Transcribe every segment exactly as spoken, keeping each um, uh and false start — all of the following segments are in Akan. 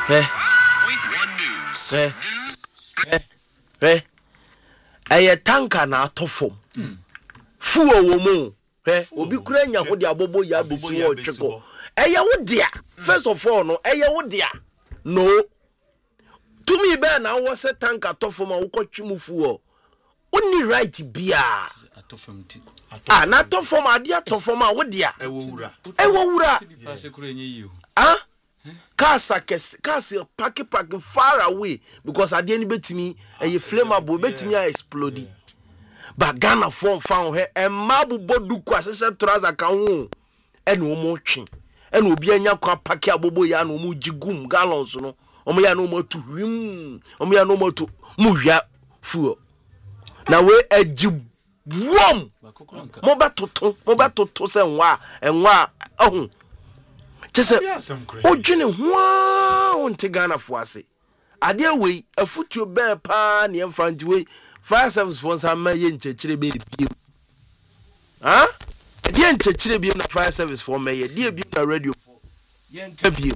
Eh. Eh. Eh. Eh. Eye tanka na atofom. Fu owo mu. Eh. Obi kura nya ho de abobo ya bisi wo tweko. Eye wo dia. First of all no, eye wo dia. No. Tumi be na wo se tanka atofom a wo kwatwi mu fu o. Oni right bia. Atofom ti. Ah, na atofom ade atofom a wo dia. E wo wura. E wo wura. Pase kura enye yi o. Ah? Kasa kes kasa pack pack far away because at the end betimi e flammable betimi a explode. But Ghana form found her and mabu bodu kwasese trouser kan ho e na omo twe e na obi anya kwa pack abobo ya na omo jigum gallons no omo ya na omo tu hwim omo ya na omo tu mu hwa fuel na we agibom mo betoto mo betoto se nwa enwa ohun chese odwene hwa onte Ghana fo ase ade we afutuo be pa ne emfanti we fire service for some ye nchechire be biem ha de nchechire biem na fire service for me ye de biem na radio for ye nka biem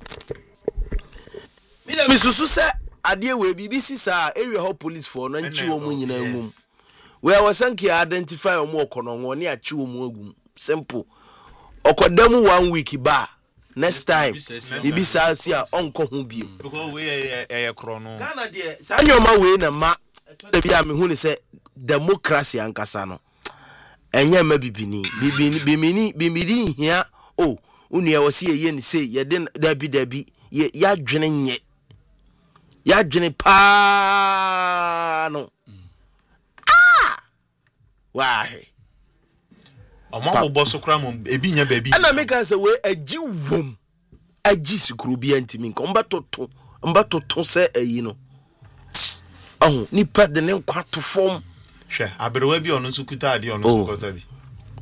mi susu se ade we B B C sa area ho police for no nchi wo mu nyina ngum we wasanki identify omo okono ne achi wo mu agum simple okodamu one week ba next time B B C sia onko ho biem because we eh kro no Ghana de sanyoma we na ma de bia me hu ni se democracy ankasa no enye ma bibini bibini bimini bimiri hia o unu e wose ye ni se ye de dabi dabi ye ya dwene nye ya dwene pa no ah wahe omo bo so kra mo ebi nya ba bi ana me ka se we agi wom agi sikuru bi antimi nko mba toto mba toto se ayi no oh ni pa de ne kwato form hwe aberewa bi ono so kuta ade ono so kosa bi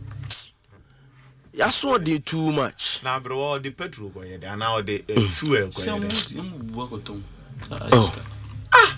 ya so de too much na aberewa de petrol ko ye de ana o de fuel ko ye de mu bu akoton ah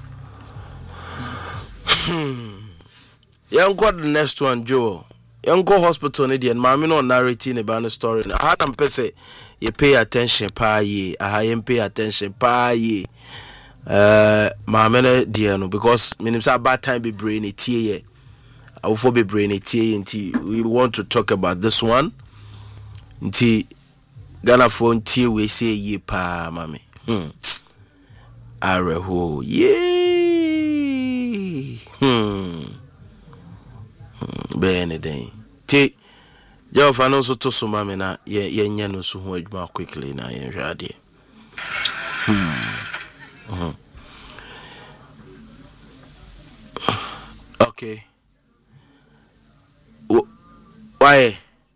yanko the next one Joe yanko hospital ne de ma me no narrating about the story na ha na pese you pay attention pa ye aha you pay attention pa ye uh ma me de no because minim say bad time be brain e tie ye awfo be brain e tie nti we want to talk about this one nti Ghana for tie we say ye pa mame hmm areho ye hmm benedin ti jo fa no so to so mame na ye ye nya no so ho adwuma quickly na ye hwade hmm uh-huh. Okay. Why?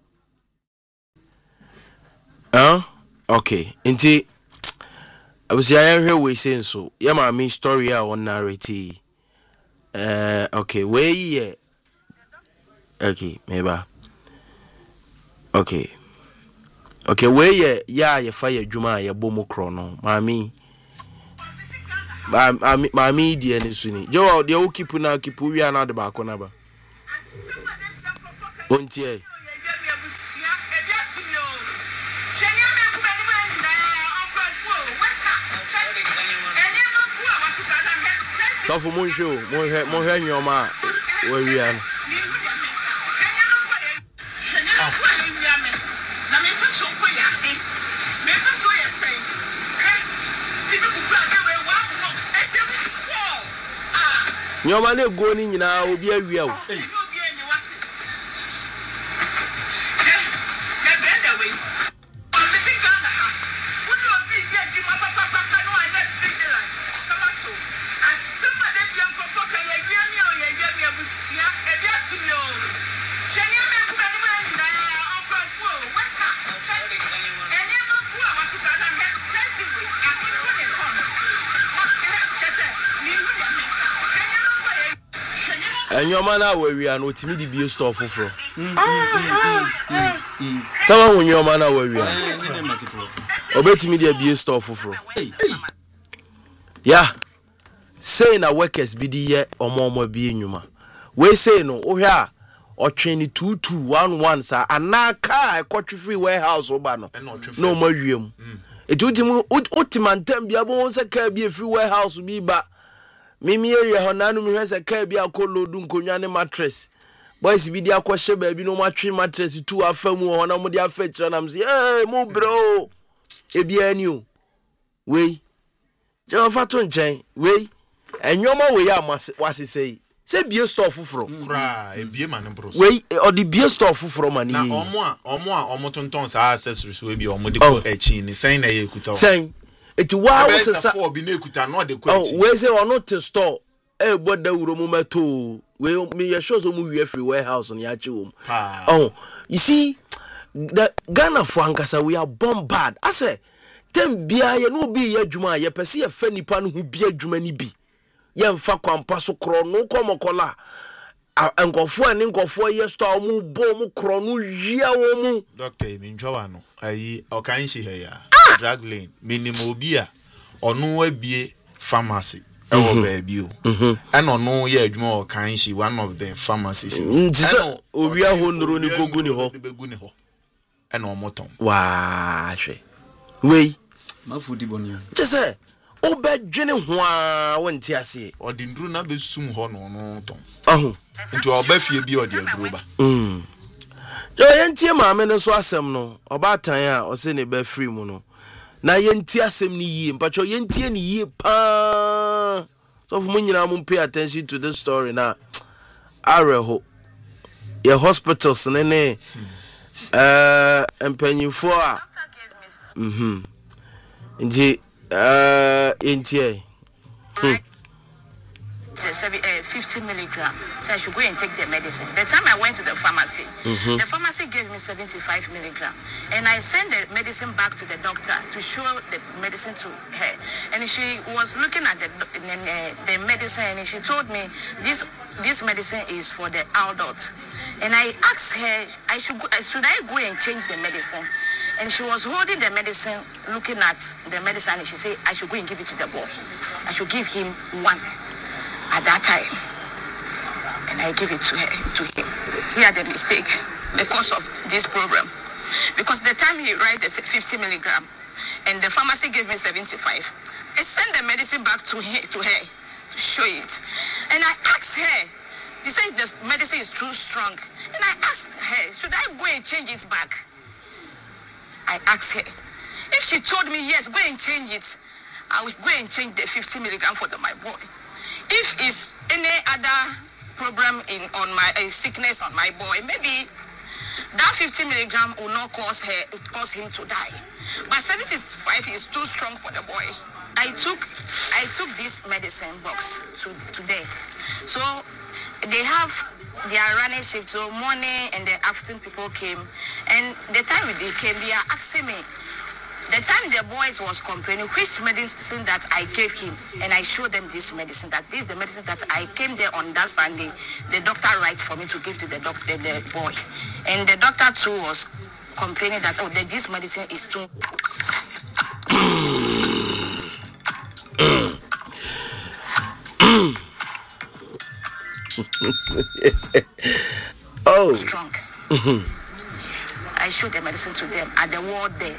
Huh? Okay. Inti I was here we saying so. Yeah, my main story I want narrative. Uh okay, where yeah. Okay, maybe. Okay. Okay, where yeah, yeah, you fire Juma, ya bomo chrono. Mami. Mami, mami di eni suni. Jo, dia o kipu na kipu wi ana de ba ko na ba. Ontie. So for mon show, mon he mon he nyoma we wi ana. Nyoma ne go ni nyina obi awia o. Nyoma na wawia no timi di bio store foforo. Sawa wo nyoma na wawia. Obetimi di bio store foforo. Yeah. Say na workers bi di ye omomo bi enwuma. We say no wo hwe a otwe two two one one sa anaka ekotwe free warehouse oba no. No ma wiem. it ultim ultimantem bia bo se ka bia free warehouse bi ba mimi area ho nanu mi hwese ka bia akolodu nkonwa ne mattress boys bi dia kwhye ba bi no matwe mattress tu afamu ho na mo dia afa kira na mse eh mo bro e bia ni o we je fa to nchen we enyoma we ya wasesei se bie store fufuro kra e bie ma ne bro we o di bie store fufuro ma ni na omo a omo a omo tonton sa accessories we bi omo de ko echi ni sen na ye ekuta sen eti wa wo sesa for bi na ekuta no de ko echi oh we say ono to store e boda wuro mu meto we me ye show so mu wi free warehouse on ya chi wo oh you see the Ghana for ankasa we are bombarded I say tem bia ye no bi ye adwuma ye pese ye fa nipa no hu bi adwuma ni bi ye mfa kwampa so kro no komokola enkofo ani nkofo ye store mu bo mu kro no yia wo mu doctor mi ntwa no ayi okan shi he ya drug lane minimum obi a ono abie pharmacy ewo ba bi o and ono ye adwuma okan shi one of the pharmacies and owi ahonro ni gogu ni ho begu ni ho and omoton wa hwe we mafudi bonio jese obedwene ho a wonti ase odindru na be sum ho no no ton ahu nti oba fie bi odi aduru ba mm jo yentie maame no so asem no oba tan a o se ne ba free mu no na yentie asem ni yie mpacho yentie ni yie pa so fu munyina mu pay attention to this story na areho your hospitals ne ne eh empanyifo a mhm nti uh intie hmm. fifty milligram. So I should go and take the medicine. The time I went to the pharmacy, mm-hmm. the pharmacy gave me seventy-five milligram. And I sent the medicine back to the doctor to show the medicine to her. And she was looking at the the medicine and she told me this this medicine is for the adult. And I asked her, I should go, should I go and change the medicine? And she was holding the medicine, looking at the medicine, and she said, I should go and give it to the boy. I should give him one at that time. And I give it to her, to him. He had a mistake because of this program. Because the time he write the fifty milligram, and the pharmacy gave me seventy-five, I sent the medicine back to her, to her to show it. And I asked her, he said the medicine is too strong. And I asked her, should I go and change it back? I asked her. If she told me yes, go and change it, I will go and change the fifty milligram for the, my boy. If it's any other problem in on my uh, sickness on my boy, maybe that fifty milligram will not cause her cause him to die. But seventy-five is too strong for the boy. I took I took this medicine box to today. So they have they are running shift, so morning and the afternoon people came, and the time they came, they are asking me, the time the boys was complaining, which medicine that I gave him, and I showed them this medicine, that this is the medicine that I came there on that Sunday, the doctor write for me to give to the doctor, the, the boy, and the doctor too was complaining that, oh, that this medicine is too oh strong. I showed the medicine to them at the ward there.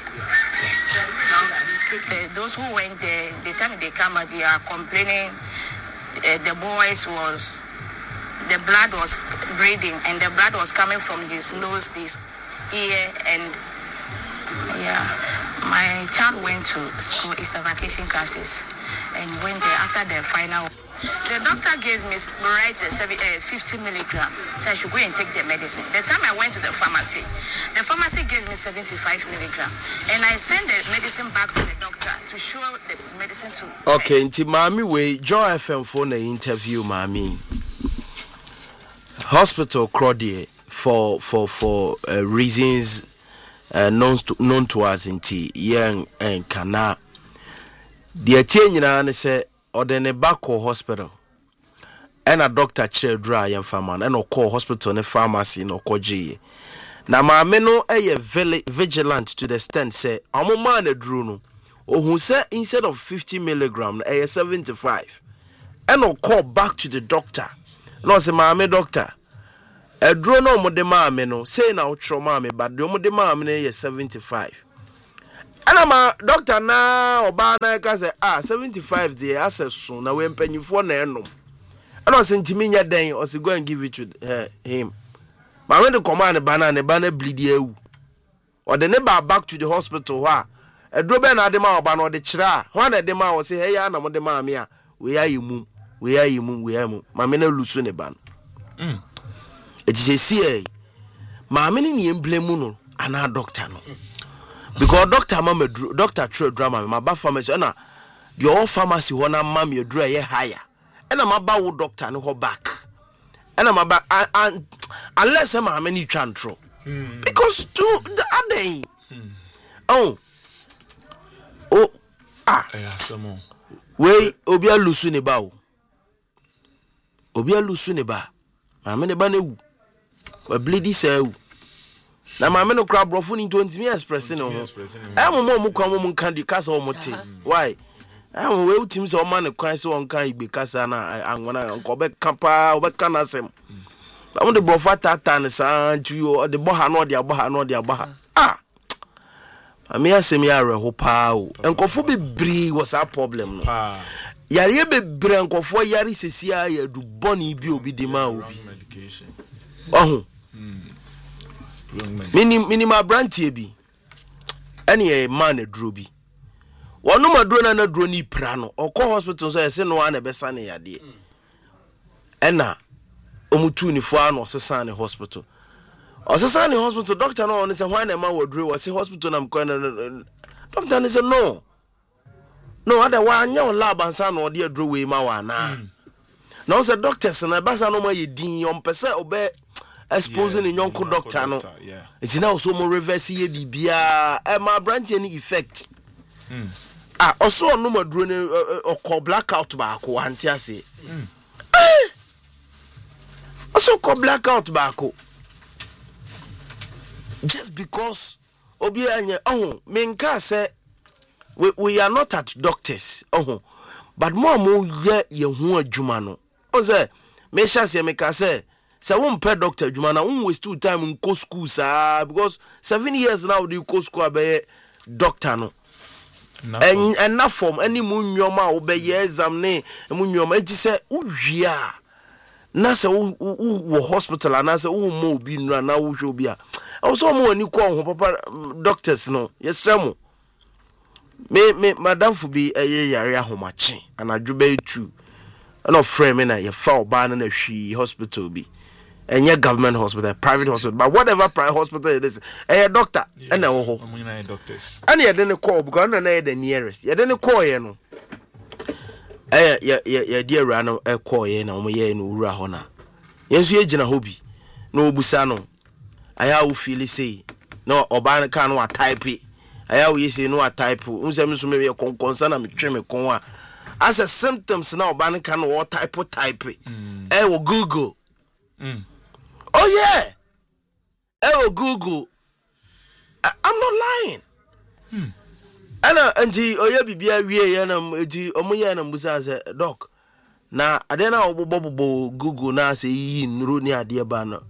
Uh, those who went there, the time they come out, they are complaining. Uh, the boys was, the blood was bleeding, and the blood was coming from his nose, his ear, and yeah. My child went to school. It's a vacation classes, and went there after the final. The doctor gave me right the fifty milligram, so I should go and take the medicine. The time I went to the pharmacy, the pharmacy gave me seventy-five milligram, and I sent the medicine back to the doctor to show the medicine to. Okay, nti mami we Joy F M for na interview mami. Hospital crowd for for for uh, reasons uh, known to, known to us nti young and kana. The tie nyina ne say odene bako hospital and a doctor chair dry and farmer and call hospital and pharmacy no koji na maame no eye vigilant to the extent say omo man edru no ohun say instead of fifty milligram eye seventy-five and call back to the doctor no say maame doctor edru no mo de maame no say na utro maame but de mo de maame no eye seventy-five ana ma doctor na oba na ka say ah seventy-five dey access so na we mpanyifo na enom ana se ntimi nya den o se go and give it to uh, him ma when the command bana ne bana bleed ewu or the neighbor back to the hospital ha edro be na de ma oba no de kira ho na de ma o se hey ya na mo de ma me a we ayimu we ayimu we ayimu ma me na lusu ne ban mm e ti se see ma me ni emblem no ana doctor no because doctor mama doctor true drama ma ba pharmacy na the all pharmacy ho na ma me dru ye higher and ma ba wo doctor no ho back and ma ba unless ma me ni twantro because to the other hmm. oh oh ah eh asemo we obi alusu ne ba o obi alusu ne ba ma me ne ba na wu wa bleedi sa wu na ma me no kra brofo ni twenty me express no ho e mo mo mo kwa mo nkan di kasa o mo te why e mo we utim se o ma ne kwan se on kan igbe kasa na anwona nko be kapa o be kana sem ba mo de brofo tata ne san tu o de boha no de aboha no de aboha ah ami asem ya reho pa o nkofo bebri was a problem no pa yare bebre nkofo yare sesia ya du boni bi obi de ma obi medication oh mini minima brantie bi ene e man eduro bi wonu maduro na na duro ni pra no okọ hospital so yese no ana besa ne yade ena omutu ni fo ano sesa ne hospital osesa ne hospital doctor no on say why na ma waduro was hospital na mko na doctor ne say no no other one nya lab ansa na ode aduro we ma wa na na say doctors na basa no ma yedin on pese obe exposing yeah, in yonko doctor no yeah. It's now so more reverse ye bibia e ma branch any effect mm. ah also no maduro ne okọ blackout ba ko anti ase mm. eh also ko blackout ba ko just because obi anye oh me nka say we, we are not at doctors oh but more mo ye ye hu adwuma no o say me sha say me ka say say won per doctor adwuma na won waste time in co school sa because seven years now the co school be doctor no and and na form any munwoma wo be exam ne munwoma enti say uwia na say wo hospital na say wo mo obi nura na wo hwe obi a also mo ani ko ho papa doctors no yesremo me me madam fu bi eye yare ahomache anadwo be two na frame me na ye fa oba na na hwi hospital bi enye government hospital private hospital but whatever private hospital it is a doctor and na wo ho amunina doctors and ye dey call because na na the nearest ye dey call ye no eh ye ye dey awura no e call ye na mo ye no wura ho na yenso ye gina ho bi na obusa no aya wo feel say no oba na kan wa type aya wo ye say no wa type unsem so me ye konkonsa na me twe me kon a as a symptoms na oba na kan wa type type eh wo google mm. Oh yeah. Oh Google. I, I'm not lying. Hmm. Ana anti oya bibia wie ya na enti omoya na mbusa say doc. Na ade na obobobo Google na say yi nro ni ade ba no.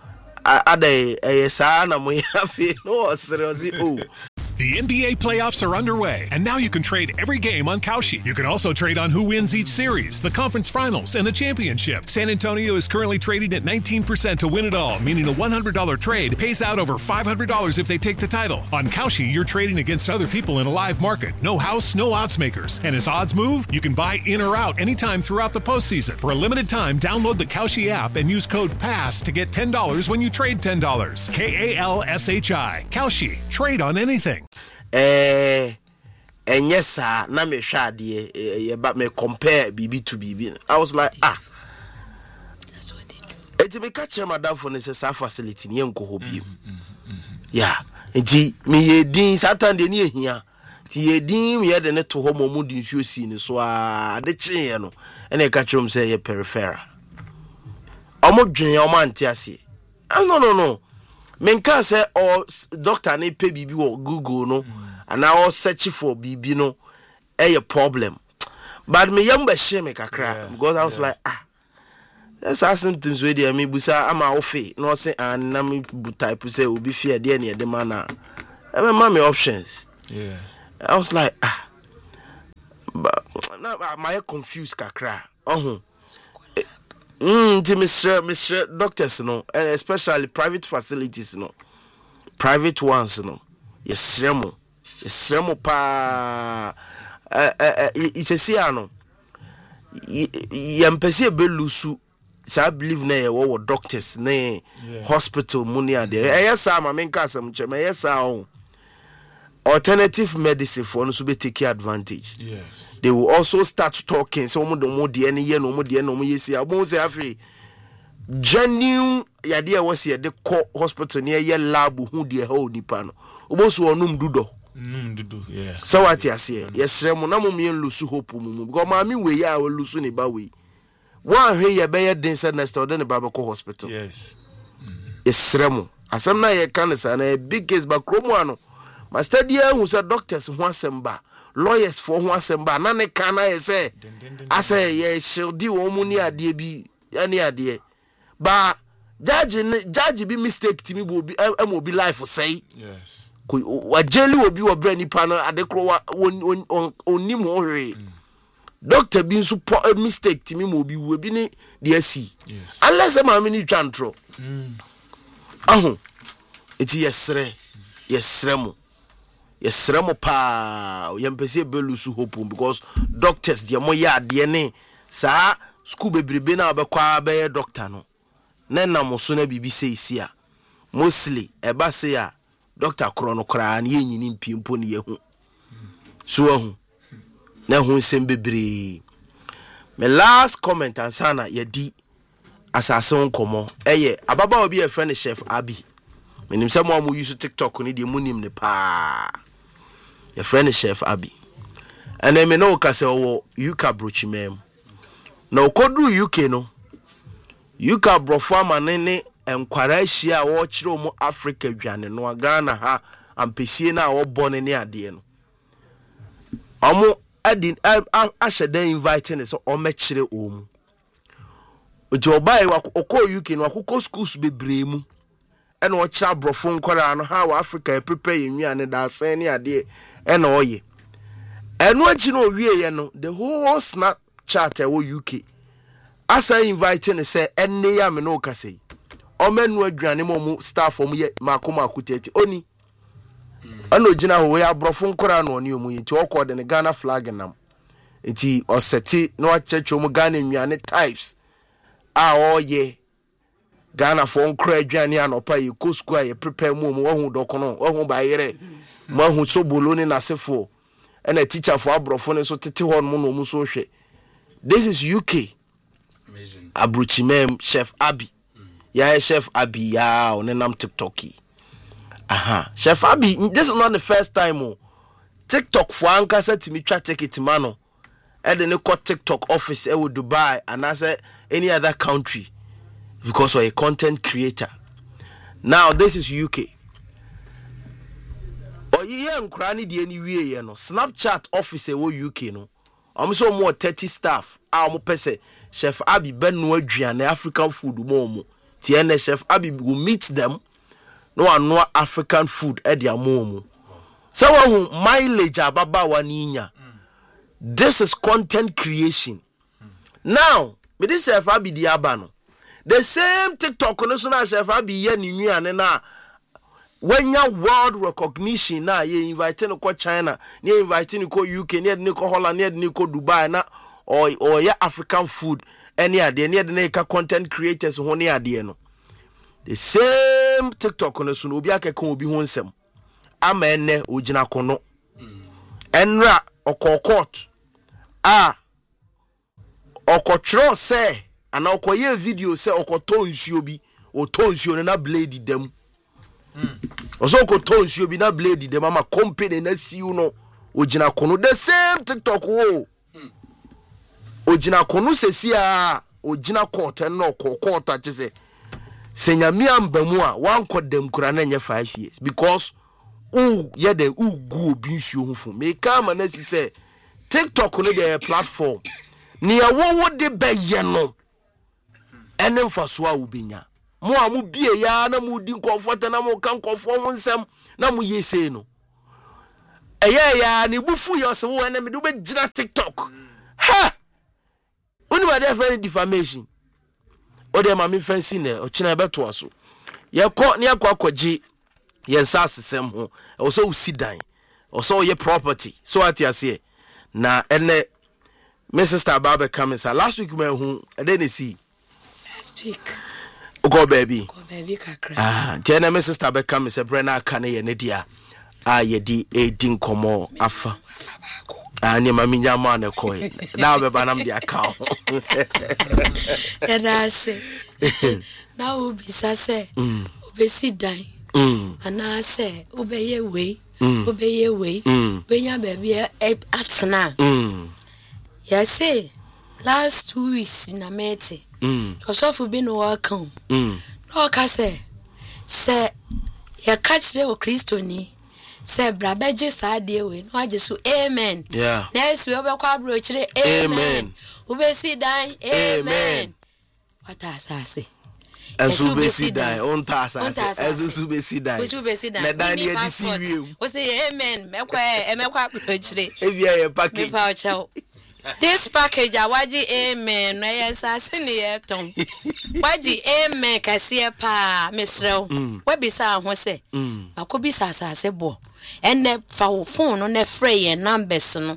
Ade eh sa na mo ya fe no seriously oh. The N B A playoffs are underway, and now you can trade every game on Kalshi. You can also trade on who wins each series, the conference finals, and the championship. San Antonio is currently trading at nineteen percent to win it all, meaning a one hundred dollars trade pays out over five hundred dollars if they take the title. On Kalshi, you're trading against other people in a live market. No house, no odds makers. And as odds move, you can buy in or out anytime throughout the postseason. For a limited time, download the Kalshi app and use code PASS to get ten dollars when you trade ten dollars. K A L S H I. Kalshi. Trade on anything. Eh, and yes, sir, na me shadi, eh, but me compare B B to B B. I was like, ah, that's what they do. Eti me catch madam for necessary facility, ni enko hobi. Yeah, eti me ye din Satan de ni ehia. Ti ye din me ye de ne to ho mo mu din suo si ni so a de kye no. E na catch him say ye peripheral. Omo dwen omo antiase. Ah no no no. Men can say or doctor ne pay bibi or Google no mm. and now search for bibi no a problem but me yam be shame kakra yeah, because I was yeah. like ah that's symptoms we dey me busa am ofe no say and na me type say obi fear dey na dey man na e ma me options yeah I was like, ah, but now I'm confused, kakra. Oh, mm, Mister Mister Doctors, no, and especially private facilities, no, private ones, no, yes, remo, yes, remo pa. Uh, uh, it's a siano. Yampesi belusu. So I believe na wo doctors na hospital money ade. Yes, sir, my main case am chema. Yes, sir. Alternative medicine for no so be take advantage. Yes. They will also start talking. So mo do mo de any year no mo de no mo yesi. Abon say afi genuine yade e wo se de ko hospital near ye lab hu de ha onipa no. Obo so onum dudo. Mm dudo, yeah. So what you say? Yes, remo na mo me lusu hope mu. Because ma mi we ya we lusu ne ba we. One here you be den said next or then the Babako hospital. Yes. It's remo. Asem na ye kan say na big case ba kromo ano. Ma study who say doctors ho asem lawyers for ho asem ba na ne kan na ye say ase ye shildi wo mu ni ade bi ani ade. Ba judge judge bi mistake timi bo bi am obi life say. Yes. Wa jeli obi wo bra ni pa no ade kro onim ho hwe. Doctor bin so a mistake timi mo bi wo bi ni de asi. Yes. Unless am amini twantro. Mm. Aho. Eti yesre. Yesre mo. Yesre mo pa. Yempese belusu hope because doctors de mo ya de ne sa school bebrebe na obekwa be doctor no. Na na mo so na bibi sei isi a. Mostly e ba se a doctor kro no kra na yenyini mpimpo ne yehu. So ahu. Na hu sem bebre. My last comment and sana yedi asase nkomo eye ababa obi e friend Chef Abi. Menim se mo amu use TikTok ni de munim ne pa. Your friend Chef Abi. And then me no ka se wo U K brochimem. Na okodu U K no. U K brofo amanene enkwara hia wo kire mu Africa dwane no Ghana ha ampesie na wo bone ne ade no. Omo adin a shede inviting so o mekire omu. Oje obai wakọ U K no akụkọ schools bebre mu. E na o kira brofo nkwara no ha wa Africa prepare yenwuane da asan ne ade e na oye. Enu achi no wie ye no the whole Snapchat e wo U K. Asa inviting say enne ya me no kase. O menu adwane mo mu staff o mu ye makoma akuteti oni. Ano jina ho ya brofo nkora no ne omu yiti okọ de ne Ghana flag nam enti oseti no achecho mu Ghana nwane types a oye Ghana fo nkora adwane anopa ye kosku a ye prepare mu mu ohu dokono ohu bayere mu ohu so boloni na sefo ena teacher fo abrofo ne so tete hon mu no mu so hwe. This is U K. Amazing. Abruchimem Chef Abi. Mm. Ya Chef Abi ya onenam TikToki. Aha, Chef Abi, this is not the first time. Oh. TikTok for anka said to me, try take it, mano. And then they call TikTok office in Dubai and I said any other country because of a content creator. Now this is U K. Oh, yeah, I'm crying the anyway, you know. Snapchat office in U K, no. I'm so more thirty staff. I'm pese Chef Abi ben no aduane African food mo. Tiene Chef Abi will meet them. No one no African food at their mom. So who mileage ababa waninya. This is content creation. Now, me this Chef Abi diabano. The same TikTok no so na Chef Abi ye ni nuane na when ya world recognition na ye invite no ko China, ni invite no ko U K, ni ko Holland, ni ko Dubai na or or ya African food any ade ni de ka content creators ho ni ade no. The same TikTok on the sun obi akeka obi ho nsem ama enne ogina kono enra okokot a okotro se ana okoye video se okoto nsuo bi oto nsuo na blade dem oso okoto nsuo bi na blade dem ama company na siu no ogina kono the same TikTok wo ogina kono sesi a ogina court na okokot a chese senyami ambamu a wan kodem kura na nye five years because u ye de u gu obi nsuo hu fun me ka ma na si say TikTok no dey platform ni ya wo de be ye no ene mfaso a ubinya mo a mo bie ya na mo di comfort na mo kan kofo ho nsem na mo yese no yeah yeah ni bufu yo so wo na me do be gina TikTok ha uni ba dey friend defamation o dey ma me fancy ne o china be to aso ye ko ne akwa akwaji ye nsa asesem ho o so usidan o so ye property so atiase na ene my sister Baba come say last week me hu e dey na see last week go baby go baby kakra ah jena my sister be come say brena aka na ye ne dia a ye di edin komo afa ah ni mami nyama na koi na be ba nam dia ka e na say na u bisa say obesi dan ana say obeye we obeye we benya baby atna yes say last two weeks na mete Osofu bi no welcome no ka say say ya catch the o Kristo ni say brabeje sa de we no age so amen yeah next we obekwa bro chire amen ubesi dan amen what asase Ezu besi dai on ta asase ezu besi dai ezu besi dai na dan ye di siwiem o say amen mekwa emekwa bro chire evia ye package me pa o chao this package awaji amen no yes asini ye ton waji amen kase pa mesrew we bisa ho se akobisa asase bo enne fa wo phone no na frey ye numbers no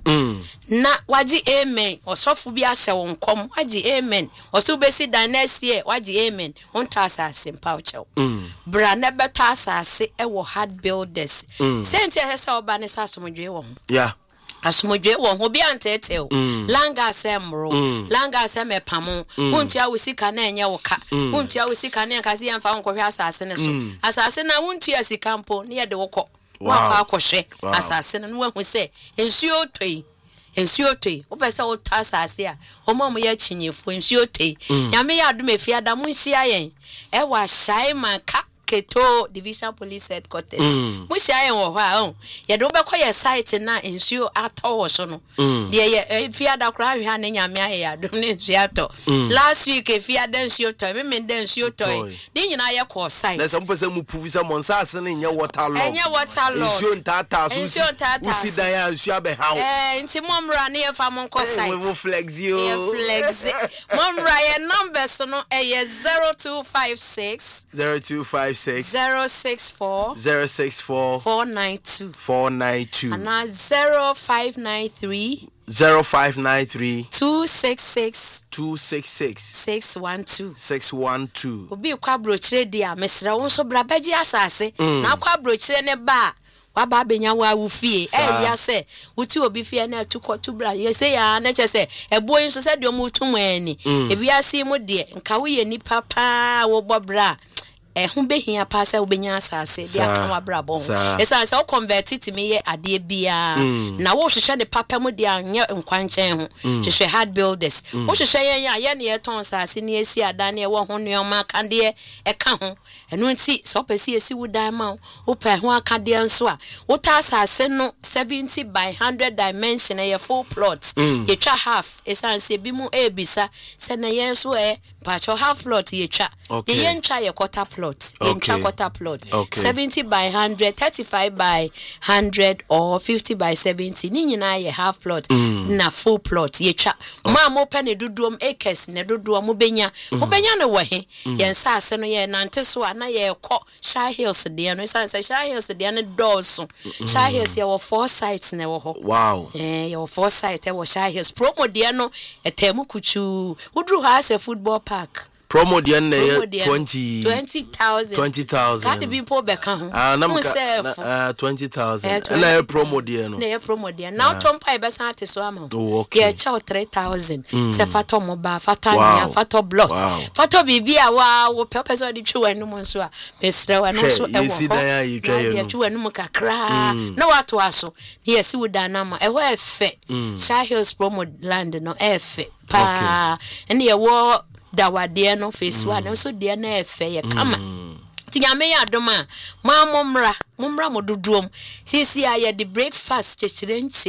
na waji amen osofu bi ahye wo nkom waji amen oso besi dan next year waji amen onta asase pa o chew bra na beta asase e wo hard builders sente hese oba ne sasomdwe wo yeah asomdwe wo ho bi antetew langa semro langa semepamo wontua wosika na enye wo ka wontua wosika na nkase yemfa nkwohwe asase ne so asase na wontua sika mpo ne yede wokọ wa akwohwe asase no wo hu se ensuo toi ensuo toi wo pese wo ta asase a omam ya chinyefo ensuo toi nyame ya adom efia da munhia yen e wa shai manka Keto Division Police Headquarters. Mushia yen wo ha o. Ye do be kwa ye site na ensuo ato so no. De ye fia da kra hwa na nyame aye adom ne ensuo ato. Last week e fia da ensuo to me me da ensuo to. Ni nyina ye kwa site. Na some person mu puvi sa monsa ase ne nye water law. Enye water law. Ensuo ntata so. Ensuo ntata. Usi dan ya ensuo abe ha o. Eh nti momra na ye fa mon kwa site. We flex you. Ye flex. Momra ye numbers no e zero two five six zero two five six zero six four zero six four four nine two four nine two and now zero five nine three zero five nine three two six six two six six six one two six one two. Obi kwa brochire dia mesra won so brabaji asase na kwa brochire ne ba waba benya wa wufie e ya se wuti obi fie na tukotu bra ye se ya na che se ebo yin so se de omu tumani e bia si mu de nka wo ye ni papa wo bobra eh hu behia pa se obenya asase dia kan wa bra bon esa se o convert it me ye ade bia na wo hwehwe ne papa mu dia anye nkwanchen ho hwehwe hard builders wo hwehwe yen ya ye ne ye ton asase ne esi adane e wo ho ne o ma kan de e ka ho enu nti so pesi esi wudan ma wo pa ho aka de nso a wo ta asase no seventy by one hundred dimension e full plot ye twa half esa se bi mu e bisa se na ye nso e pa cho half plot ye twa ye yen twa ye quarter plot in okay. quarter plot okay. seventy by one hundred thirty-five by one hundred or fifty by seventy ni nyina ye half plot mm. na full plot ye twa oh. ma mo pe ne dodoom acres ne dodoom mo benya mo benya ne wo he mm. ye nsa ase no ye nante so na ye kɔ Shy Hills de no san say Shy Hills de no dozo mm. Shy Hills ye wo four sites ne wo ho wow eh ye wo four sites e wo Shy Hills promo de no etemu kuchu wodru ha as a football park promo de na twenty twenty thousand twenty thousand ka de bi po beka ho ah na uh twenty thousand na ye promo de no na ye promo de now tom pa be san ate so ama ye cha three thousand se fato mo ba fato ania fato blocks fato bibi a wa wo pe pe so de twi wanu mo so a besre wa no so e wo yesi dan ya yi twa ye twi wanu mo kakra na wato aso ne yesi wuda na ma e ho efe Shy Hills promo land no efe pa ene ye wo dawade no face one no so de na efe ye kama ti nyame ya doma ma momra momra mododuom sisi aye the breakfast chechire nche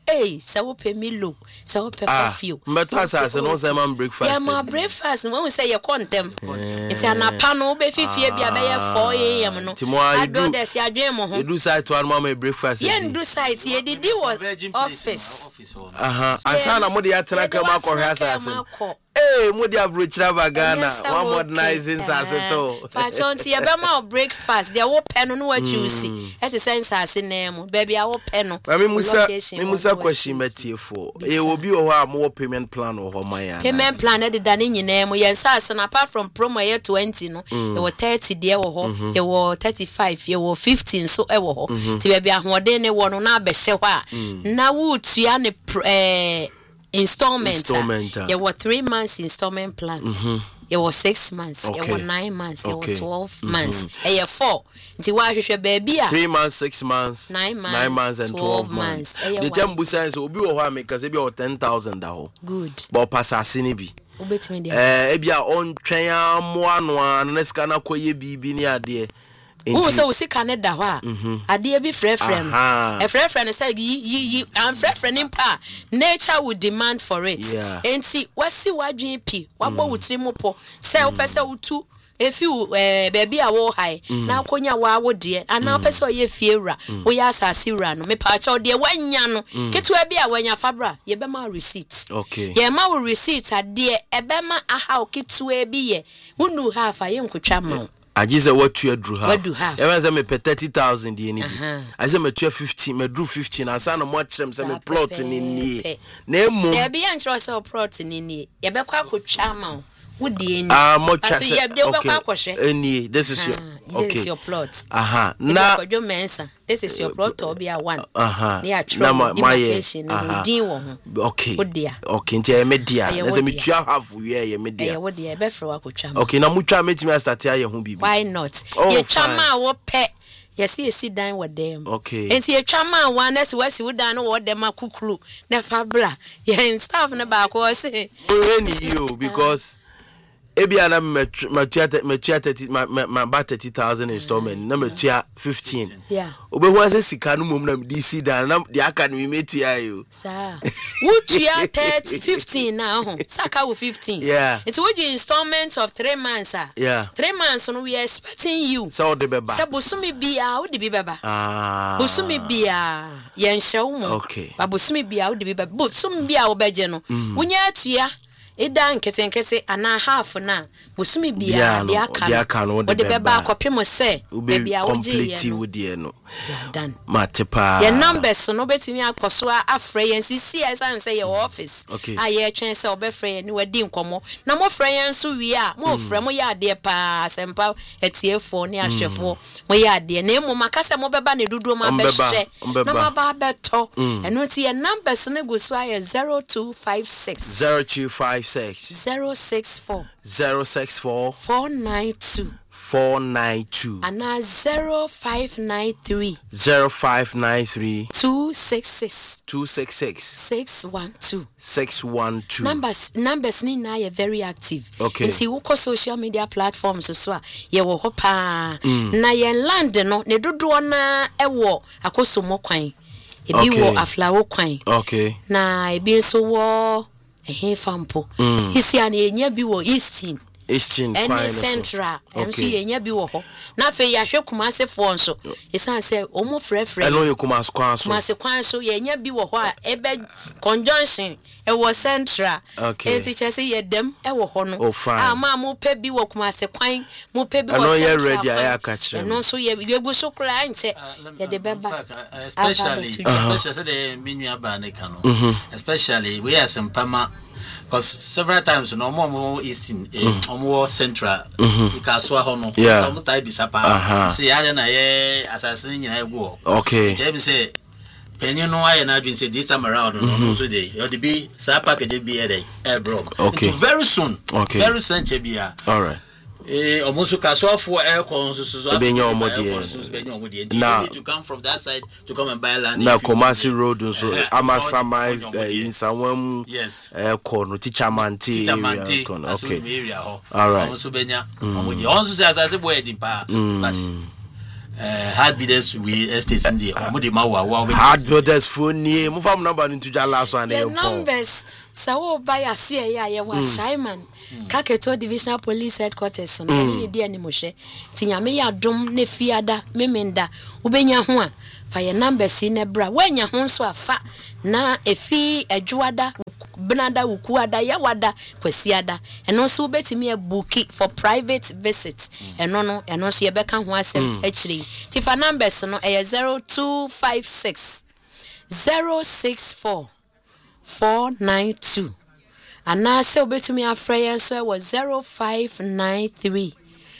Hey, so pay me low, so pay coffee. But as I no say man breakfast. Yeah, my breakfast. When we say you contem, it's an apano be fifty be about four a m. No, I do this. I dream of. You do side to one mama breakfast. Yeah, do side. Yeah, the D was office. Uh huh. Asana mo dey atena kama ko hasa. Eh, mo dey abrochira bagana. One modernizing saseto. Fachonti e be ma breakfast. There wo pen no what you see. Et sense ase name. Baby I wo pen no. Me musa me musa question metie for. E obi o ho a mo payment plan o ho man. Payment plan e de da ne nyina mo yen sa ase na apart from promo ye twenty no. E wo thirty de wo ho. E wo thirty-five, e wo fifteen so e wo ho. Ti baby ahode ne wo no na abehye ho a. Na wo tua ne eh installment. Installment. Uh, there were three months installment plan. Mm-hmm. There were six months. Okay. There were nine months. Okay. There were twelve mm-hmm. months. And there four. Nti wa hwehwe baby a. Three months, six months, nine months, nine months, and twelve, twelve months. The time busa is obi wo ha me cause be o ten thousand da ho. Good. But passase ni bi. Obetimi dia. Eh, e bia on twen amo ano an na sika na koye bibi ni ade. Oh, so we see Canada wa. Ade bi frɛ frɛ no. E frɛ frɛ no say yi yi am frɛ frɛ nim pa. Nature would demand for it. Enti wasi wadwen pi, wabɔ wutri mo po. Say wo pɛ sɛ wutu efi eh baby a wo high. Na akonya wa wo de. Ana pɛ sɛ ye fie wura. Wo ya asase wura no. Me pa cha de wanya no. Ketua bi a wanya fabra, ye be ma receipt. Okay. Ye ma wo receipt ade e be ma aha o ketua bi ye. Wunu half a ye nkotwa ma. I just said what you drew half. What do half? Even say me pay thirty thousand the uh-huh. I say me twelve fifteen, me drew fifteen. I say no much them say me plot in ni. Na mo. There be answer say plot in ni. Ye be kwa akotwa ma. Would the ah much say okay. Any this is your okay. This is your plot. Aha. Na your mensa. This is your plot to be a one. Aha. Na my din wo ho. Okay. Okay, nti e media. Na say me tua half we e media. E wo de e be frɛ akotwa ma. Okay, na mutwa metimi start aye ho bibi. Why not? Ye twa ma wo pe. Yes, you sit down with them. Okay. And see a chama one as was you down what them a kuklu. Nefabla. Yeah, and stuff in the back was say. You because Ebi ana me me thirty my my about thirty thousand installment number fifteen. Yeah. Obe wan say sika no mom na D C dan na the academy metia you. Sir. Would you thirty fifteen now? Saka with fifteen. Yeah. It's with the installment of three months sir. Yeah. three months no we are expecting you. So the beba. Say bosumi bia wo de bi beba. Ah. Bosumi bia yen hyew mo. Okay. Ba bosumi bia wo de bi beba. Bosumi bia wo beje no. Wonya atua Ida nkese nkese ana half na bosumi bia de aka no de beba akopem se bia wo complete wo de no done matepa your numbers no betimi akoso afre yen sisi esan say your office aye twen se obefre yen wadi nkomo na mo fre yen so wi a mo fre mo ya de pa sempa etiefo ne ahwefo mo ya de na emo makase mo beba ne dudu ma behwe na ma ba beto eno ti your numbers ne go so aye zero two five six zero two five six zero six four zero six four four nine two four nine two and now zero five nine three zero five nine three two six six two six six six one two six one two numbers numbers ni na ye very active. Okay. Nti wo ko social media platforms so a ye wo ho pa na ye land no ne dodo na e wo akosomo kwan ebi wo aflawo kwan. Okay. Na ebi so wo ehe fampo isi an enya bi wo eastin eastin and central and so enya bi wo ho na fe ya hwe kumase fo nso isan say omo frefre eno ye kumase kwan so kumase kwan so enya bi wo ho a ebe conjunction e wo central e ti che say ye dem e wo ho no a ma mo pe bi wo kumase kwan mo pe bi wo central eno ye ready aya ka kire eno so ye yegu so kra nche ye de beba especially especially the menu aba ne ka no especially we are some pama because several times no more eastern more central because so ho no some type bisapa say ya na ye assassin nyina egu okay tell me say penny no I na dream say this time around no so dey you dey be sa package be e dey broke okay very soon okay very soon chebia all right eh almost kasoafo e kon so so benyo omodie now to come from that side to come and buy land na Kumasi road so amasama in someone yes eh kon teacher manti okay all right so benya omodie on so say as I say boy edin pa but uh, hard bidders we estates in the omode ma wa wa hard builders phone nie mo fam number ntu ja last one the numbers so wo buy ase ya ye wa Shaiman Kaketo Divisional Police Headquarters no ni dia ni mo hwe tinyame ya dom ne fiada memenda ubenya ho a fa ye numbers ne bra wanya ho so afa na efi adwuada benada ukuada yawada kwasiada eno so betimi e booki for private visit eno no eno so ye beka ho asem akiri tifa numbers no e zero two five six zero six four four nine two ana se obetumi afreya so e was zero five nine three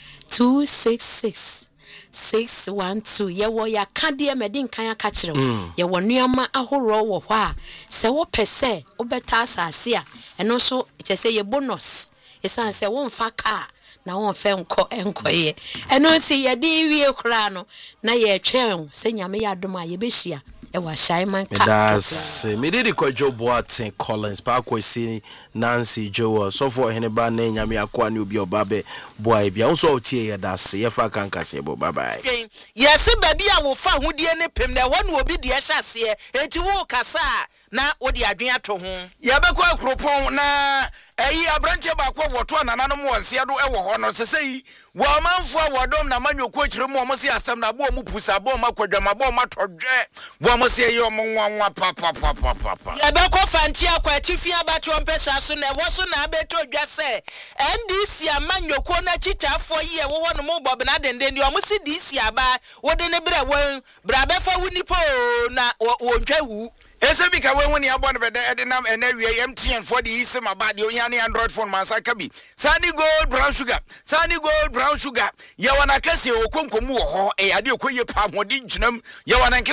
two six six six one two ye wo ya kade medin kan aka kire ye wo nuama ahoro wo hɔ a se wo pese obeta asase a eno so kyese ye bonus esan se wo mfa ka na wo mfa enko enkoye eno si ye di wie kra no na ye twɛn se nyame ya dom a ye behia e wa Shaiman ka that's me did ko job what Saint Collins pa ko si Nancy Joe so for hene ba na nyame akwa ne obi obabe boy bia wo so tie ye das ye fa kan kase bo bye bye yes baby a wo fa hodie ne pem na wo no obi de hyase enti wo kasa na wo de adwen ato ho ye be ko akropon na eyi abrante ba ko woto anananom wonse do e wo ho no sesei wo manfo wodom na manwoko akire mo mo se asem na bo mu pusa bo ma kwadwama bo ma todwe bo mo se yo mo nwanwa pa pa pa pa pa ye be ko fanti akwa tifia ba to mpesa so na wo so na abeto dwa se N D C amanyoko na chitafo ye wo ho no mo bob na denden di o mo se D C aba wo de ne bra wo bra be fa wuni po na wo ntwa wu ese bi ka we woni abon be de edinam enawie M T N for the isem about the only Android phone masaka bi Sunny Gold brown sugar Sunny Gold brown sugar ye wana kase okonkomu wo ho e ade okoye pa modin gyinam ye wana